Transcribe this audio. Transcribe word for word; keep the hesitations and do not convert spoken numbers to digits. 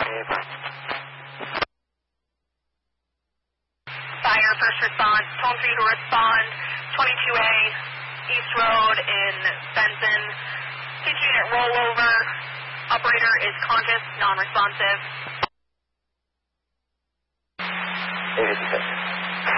Fire, first response, told for you to respond, twenty-two A, East Road in Benson. Six unit rollover, operator is conscious, non-responsive. eight fifty-six.